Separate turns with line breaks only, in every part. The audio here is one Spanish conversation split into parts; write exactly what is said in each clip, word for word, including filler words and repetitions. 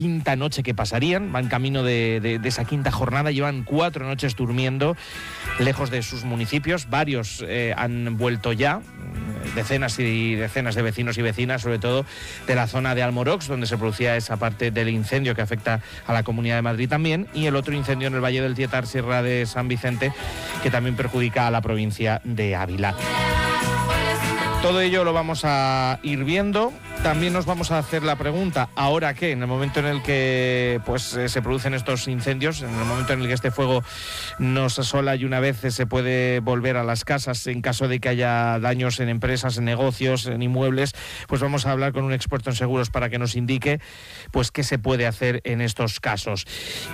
quinta noche que pasarían, van camino de, de, de esa quinta jornada, llevan cuatro noches durmiendo lejos de sus municipios, varios eh, han vuelto ya, decenas y decenas de vecinos y vecinas, sobre todo de la zona de Almorox, donde se producía esa parte del incendio que afecta a la Comunidad de Madrid también, y el otro incendio en el Valle del Tietar, Sierra de San Vicente, que también perjudica a la provincia de Ávila. Todo ello lo vamos a ir viendo. También nos vamos a hacer la pregunta, ¿ahora qué? En el momento en el que pues eh, se producen estos incendios, en el momento en el que este fuego nos asola y una vez eh, se puede volver a las casas en caso de que haya daños en empresas, en negocios, en inmuebles, pues vamos a hablar con un experto en seguros para que nos indique pues qué se puede hacer en estos casos.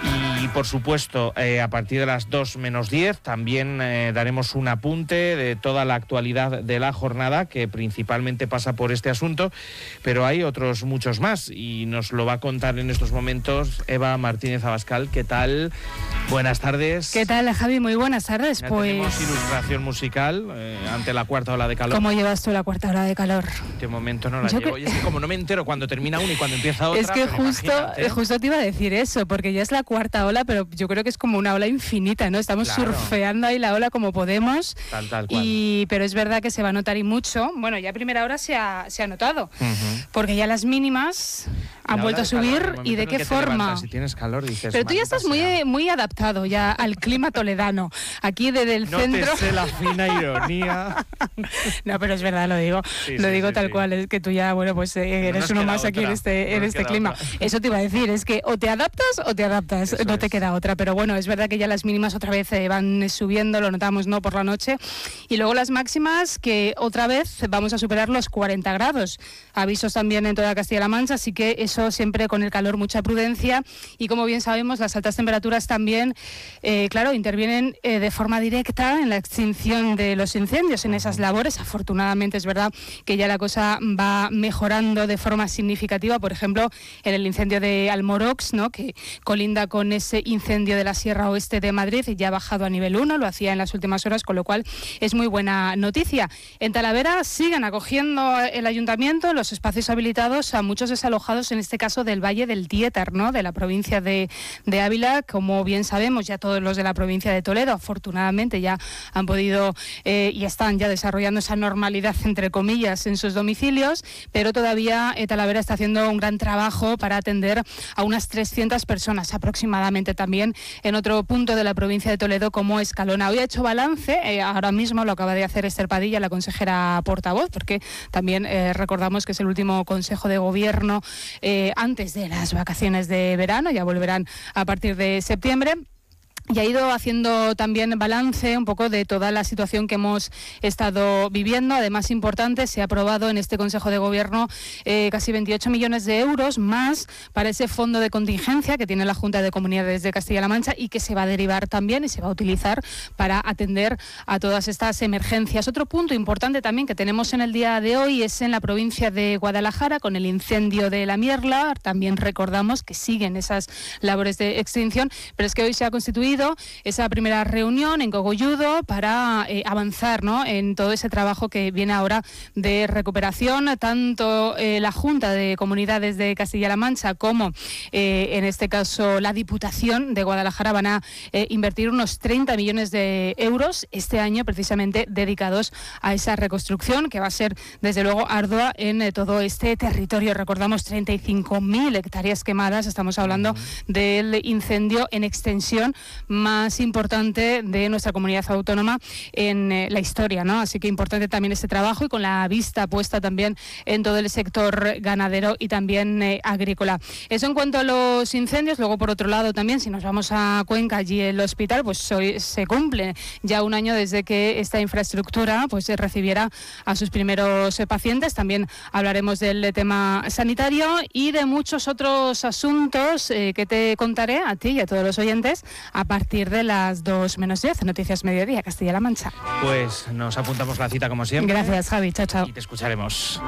Y por supuesto, eh, a partir de las dos menos diez también eh, daremos un apunte de toda la actualidad de la jornada, que principalmente pasa por este asunto, pero hay otros muchos más y nos lo va a contar en estos momentos Eva Martínez Abascal. ¿Qué tal? Buenas tardes.
¿Qué tal, Javi? Muy buenas tardes.
Ya
pues
tenemos ilustración musical eh, ante la cuarta ola de calor.
¿Cómo llevas tú la cuarta ola de calor?
En este momento no la
Yo
llevo.
que...
Y es que como no me entero cuando termina una y cuando empieza otra...
Es que justo, justo te iba a decir eso, porque ya es la cuarta ola, pero yo creo que es como una ola infinita, ¿no? Estamos claro. surfeando ahí la ola como podemos.
Tal, tal cual.
Y, pero es verdad que se va a notar y mucho. Bueno, ya a primera hora se ha, se ha notado, uh-huh. porque ya las mínimas han vuelto a subir. Calor, y de qué forma.
Levantas, si tienes calor, dices,
pero tú ya estás muy, muy adaptado ya al clima toledano. Aquí desde el
no
centro.
No te sé la fina ironía.
No, pero es verdad, lo digo.
Sí,
lo
sí,
digo
sí,
tal
sí.
cual, es que tú ya, bueno, pues eh, eres no uno más
otra.
aquí en este,
no
en este clima.
Otra.
Eso te iba a decir, es que o te adaptas o te adaptas,
Eso
no te
es.
queda otra. Pero bueno, es verdad que ya las mínimas otra vez eh, van subiendo, lo notamos, ¿no?, por la noche. Y luego las máximas, que otra vez vamos a superar los cuarenta grados. Avisos también en toda Castilla-La Mancha, así que eso siempre con el calor, mucha prudencia. Y como bien sabemos, las altas temperaturas también, eh, claro, intervienen eh, de forma directa en la extinción de los incendios, en esas labores. Afortunadamente es verdad que ya la cosa va mejorando de forma significativa. Por ejemplo, en el incendio de Almorox, ¿no?, que colinda con ese incendio de la Sierra Oeste de Madrid, y ya ha bajado a nivel uno, lo hacía en las últimas horas, con lo cual es muy buena noticia. En Talavera siguen acogiendo el ayuntamiento los espacios habilitados a muchos desalojados, en este caso del Valle del Tietar, ¿no?, de la provincia de, de Ávila. Como bien sabemos, ya todos los de la provincia de Toledo, afortunadamente, ya han podido eh, y están ya desarrollando esa normalidad, entre comillas, en sus domicilios, pero todavía eh, Talavera está haciendo un gran trabajo para atender a unas trescientas personas aproximadamente también en otro punto de la provincia de Toledo, como Escalona. Hoy ha hecho balance, eh, ahora mismo lo acaba de hacer Esther Padilla, la consejera portavoz, porque también eh, recordamos que es el último consejo de gobierno eh, antes de las vacaciones de verano, ya volverán a partir de septiembre. Y ha ido haciendo también balance un poco de toda la situación que hemos estado viviendo. Además, importante, se ha aprobado en este Consejo de Gobierno eh, casi veintiocho millones de euros más para ese fondo de contingencia que tiene la Junta de Comunidades de Castilla-La Mancha y que se va a derivar también y se va a utilizar para atender a todas estas emergencias. Otro punto importante también que tenemos en el día de hoy es en la provincia de Guadalajara, con el incendio de La Mierla. También recordamos que siguen esas labores de extinción, pero es que hoy se ha constituido esa primera reunión en Cogolludo para eh, avanzar, ¿no?, en todo ese trabajo que viene ahora de recuperación. Tanto eh, la Junta de Comunidades de Castilla-La Mancha como, eh, en este caso, la Diputación de Guadalajara van a eh, invertir unos treinta millones de euros este año, precisamente dedicados a esa reconstrucción, que va a ser, desde luego, ardua en eh, todo este territorio. Recordamos treinta y cinco mil hectáreas quemadas. Estamos hablando uh-huh. del incendio en extensión más importante de nuestra comunidad autónoma en eh, la historia, ¿no? Así que importante también este trabajo, y con la vista puesta también en todo el sector ganadero y también eh, agrícola. Eso en cuanto a los incendios. Luego, por otro lado, también, si nos vamos a Cuenca, allí el hospital, pues hoy se cumple ya un año desde que esta infraestructura pues recibiera a sus primeros eh, pacientes. También hablaremos del tema sanitario y de muchos otros asuntos eh, que te contaré a ti y a todos los oyentes a partir de las dos menos diez, Noticias Mediodía, Castilla-La Mancha.
Pues nos apuntamos la cita como siempre.
Gracias, Javi. Chao, chao.
Y te escucharemos.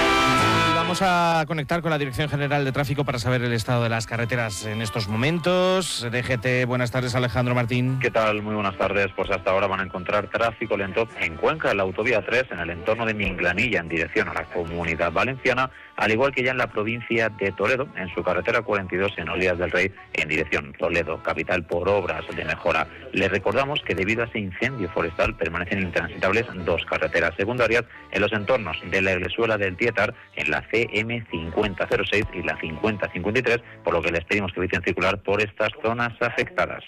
Y vamos a conectar con la Dirección General de Tráfico para saber el estado de las carreteras en estos momentos. D G T, buenas tardes, Alejandro Martín.
¿Qué tal? Muy buenas tardes. Pues hasta ahora van a encontrar tráfico lento en Cuenca, en la autovía tres, en el entorno de Minglanilla, en dirección a la Comunidad Valenciana, al igual que ya en la provincia de Toledo, en su carretera cuarenta y dos en Olías del Rey, en dirección Toledo, capital, por obras de mejora. Les recordamos que debido a ese incendio forestal permanecen intransitables dos carreteras secundarias en los entornos de la Iglesuela del Tietar, en la C M cincuenta cero seis y la cincuenta cincuenta y tres, por lo que les pedimos que eviten circular por estas zonas afectadas.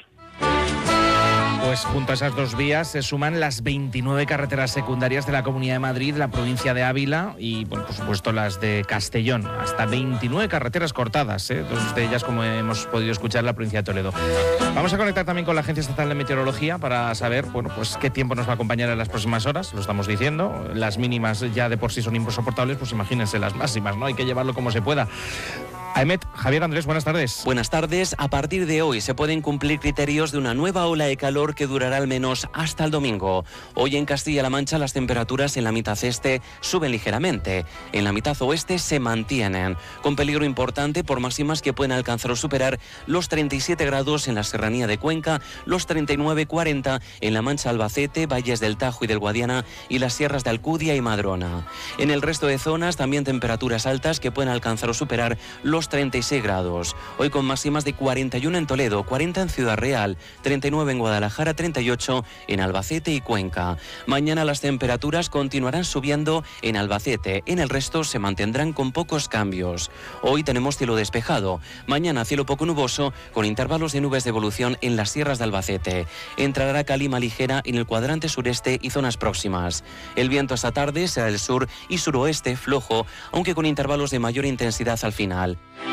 Pues junto a esas dos vías se suman las veintinueve carreteras secundarias de la Comunidad de Madrid, la provincia de Ávila y, bueno, por supuesto, las de Castellón. Hasta veintinueve carreteras cortadas, ¿eh? Dos de ellas, como hemos podido escuchar, en la provincia de Toledo. Vamos a conectar también con la Agencia Estatal de Meteorología para saber, bueno, pues qué tiempo nos va a acompañar en las próximas horas. Lo estamos diciendo. Las mínimas ya de por sí son insoportables, pues imagínense las máximas, ¿no? Hay que llevarlo como se pueda. Aemet, Javier Andrés, buenas tardes.
Buenas tardes. A partir de hoy se pueden cumplir criterios de una nueva ola de calor que durará al menos hasta el domingo. Hoy en Castilla-La Mancha las temperaturas en la mitad este suben ligeramente. En la mitad oeste se mantienen, con peligro importante por máximas que pueden alcanzar o superar los treinta y siete grados en la serranía de Cuenca, los treinta y nueve cuarenta en la Mancha Albacete, Valles del Tajo y del Guadiana y las sierras de Alcudia y Madrona. En el resto de zonas también temperaturas altas que pueden alcanzar o superar los treinta y seis grados. Hoy con máximas de cuarenta y uno en Toledo, cuarenta en Ciudad Real, treinta y nueve en Guadalajara, treinta y ocho en Albacete y Cuenca. Mañana las temperaturas continuarán subiendo en Albacete, en el resto se mantendrán con pocos cambios. Hoy tenemos cielo despejado, mañana cielo poco nuboso con intervalos de nubes de evolución en las sierras de Albacete. Entrará calima ligera en el cuadrante sureste y zonas próximas. El viento esta tarde será del sur y suroeste flojo, aunque con intervalos de mayor intensidad al final.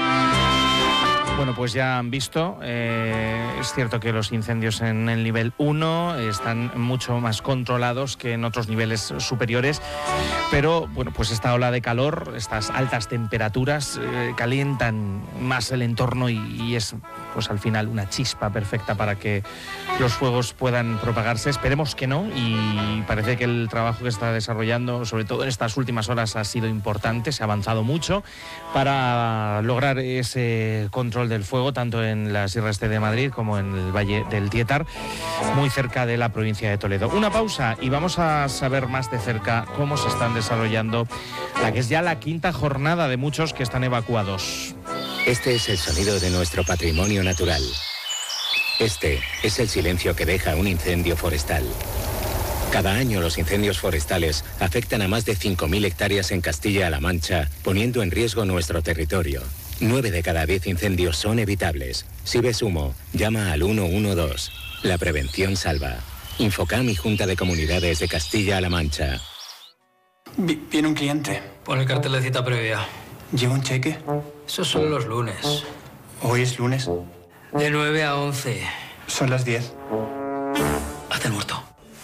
Bueno, pues ya han visto, eh, es cierto que los incendios en el nivel uno están mucho más controlados que en otros niveles superiores, pero bueno, pues esta ola de calor, estas altas temperaturas eh, calientan más el entorno y, y es pues al final una chispa perfecta para que los fuegos puedan propagarse. Esperemos que no, y parece que el trabajo que está desarrollando, sobre todo en estas últimas horas, ha sido importante, se ha avanzado mucho para lograr ese control del fuego, tanto en la Sierra Este de Madrid como en el Valle del Tietar, muy cerca de la provincia de Toledo. Una pausa y vamos a saber más de cerca cómo se están desarrollando la que es ya la quinta jornada de muchos que están evacuados.
Este es el sonido de nuestro patrimonio natural. Este es el silencio que deja un incendio forestal. Cada año los incendios forestales afectan a más de cinco mil hectáreas en Castilla-La Mancha, poniendo en riesgo nuestro territorio. Nueve de cada diez incendios son evitables. Si ves humo, llama al uno uno dos. La prevención salva. Infocam y Junta de Comunidades de Castilla-La Mancha.
Viene un cliente.
Pon el cartel de cita previa.
¿Lleva un cheque?
Eso son los lunes.
¿Hoy es lunes?
De nueve a once.
Son las diez.
Hazte el muerto.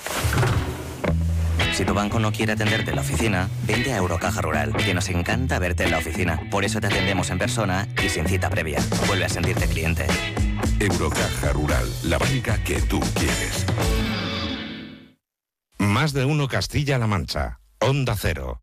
Si tu banco no quiere atenderte en la oficina, vente a Eurocaja Rural, que nos encanta verte en la oficina. Por eso te atendemos en persona y sin cita previa. Vuelve a sentirte cliente.
Eurocaja Rural, la banca que tú quieres. Más de uno Castilla-La Mancha. Onda Cero.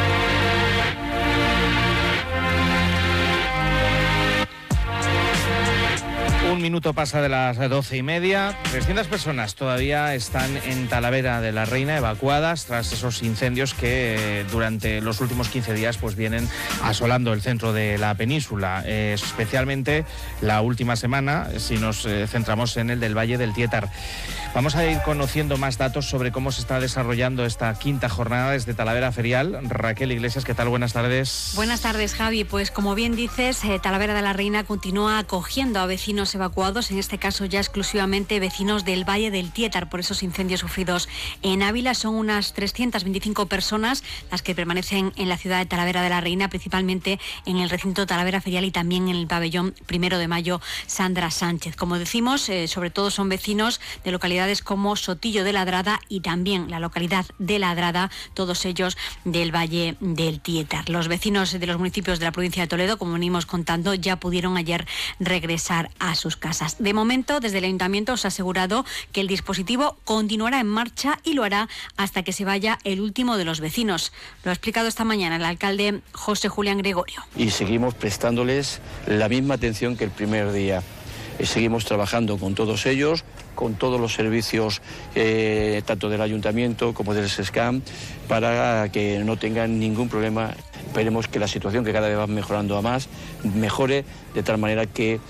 Un minuto pasa de las doce y media. trescientas personas todavía están en Talavera de la Reina evacuadas tras esos incendios que eh, durante los últimos quince días pues vienen asolando el centro de la península, eh, especialmente la última semana, si nos eh, centramos en el del Valle del Tietar. Vamos a ir conociendo más datos sobre cómo se está desarrollando esta quinta jornada desde Talavera Ferial. Raquel Iglesias, ¿qué tal? Buenas tardes.
Buenas tardes, Javi. Pues como bien dices, eh, Talavera de la Reina continúa acogiendo a vecinos evacuados, en este caso ya exclusivamente vecinos del Valle del Tietar por esos incendios sufridos en Ávila. Son unas trescientas veinticinco personas las que permanecen en la ciudad de Talavera de la Reina, principalmente en el recinto Talavera Ferial y también en el pabellón Primero de Mayo Sandra Sánchez. Como decimos, eh, sobre todo son vecinos de localidades como Sotillo de Ladrada y también la localidad de Ladrada, todos ellos del Valle del Tietar. Los vecinos de los municipios de la provincia de Toledo, como venimos contando, ya pudieron ayer regresar a sus casas. De momento, desde el Ayuntamiento se ha asegurado que el dispositivo continuará en marcha y lo hará hasta que se vaya el último de los vecinos. Lo ha explicado esta mañana el alcalde José Julián Gregorio.
Y seguimos prestándoles la misma atención que el primer día. Seguimos trabajando con todos ellos, con todos los servicios, eh, tanto del Ayuntamiento como del SESCAM, para que no tengan ningún problema esperemos que la situación, que cada vez va mejorando a más, mejore de tal manera que